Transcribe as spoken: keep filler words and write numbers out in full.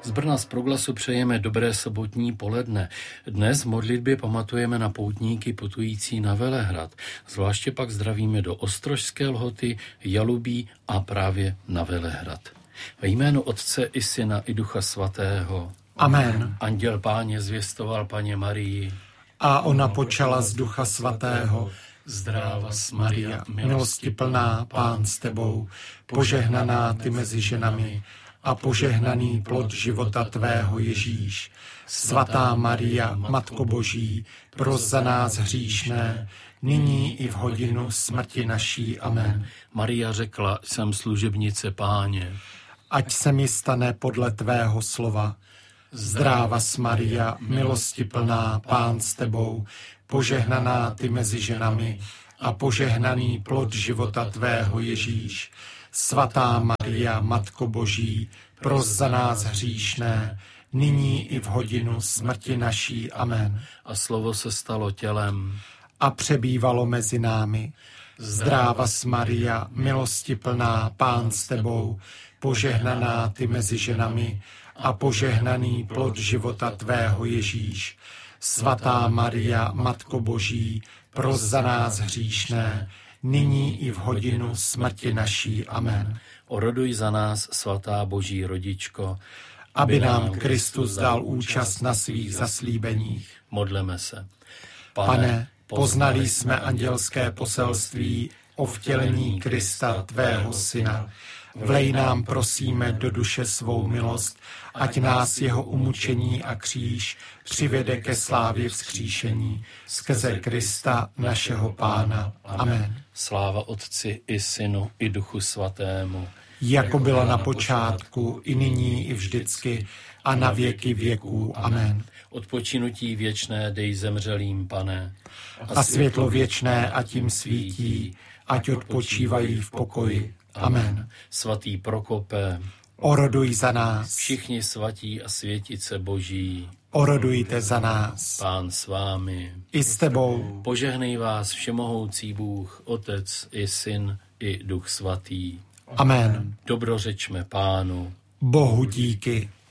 Z Brna z Proglasu přejeme dobré sobotní poledne. Dnes v modlitbě pamatujeme na poutníky putující na Velehrad. Zvláště pak zdravíme do Ostrožské Lhoty, Jalubí a právě na Velehrad. Ve jménu Otce i Syna i Ducha Svatého. Amen. Anděl Páně zvěstoval Paně Marii. A ona počala z Ducha Svatého. Zdráva Maria, milosti plná, Pán s tebou, požehnaná ty mezi ženami a požehnaný plod života tvého Ježíš. Svatá Maria, Matko Boží, pros za nás hříšné, nyní i v hodinu smrti naší. Amen. Maria řekla, jsem služebnice Páně. Ať se mi stane podle tvého slova. Zdráva Maria, milosti plná, Pán s tebou, požehnaná ty mezi ženami a požehnaný plod života tvého Ježíš. Svatá Maria, Matko Boží, pros za nás hříšné, nyní i v hodinu smrti naší. Amen. A slovo se stalo tělem a přebývalo mezi námi. Zdráva Maria, milosti plná, Pán s tebou, požehnaná ty mezi ženami a požehnaný plod života tvého Ježíš. Svatá Maria, Matko Boží, pros za nás hříšné, nyní i v hodinu smrti naší. Amen. Oroduj za nás, svatá Boží rodičko, aby nám Kristus dal účast na svých zaslíbeních. Modleme se. Pane, poznali jsme andělské poselství o vtělení Krista, tvého Syna. Vlej nám, prosíme, do duše svou milost, ať nás jeho umučení a kříž přivede ke slávě vzkříšení. Skrze Krista, našeho Pána. Amen. Sláva Otci i Synu i Duchu Svatému. Jako byla na počátku, i nyní, i vždycky, a na věky věků. Amen. Odpočinutí věčné dej zemřelým, Pane. A světlo věčné ať jim svítí, ať odpočívají v pokoji. Amen. Svatý Prokope, oroduj za nás. Všichni svatí a světice Boží, orodujte za nás. Pán s vámi. I s tebou. Požehnej vás všemohoucí Bůh, Otec i Syn i Duch Svatý. Amen. Dobrořečme Pánu. Bohu díky.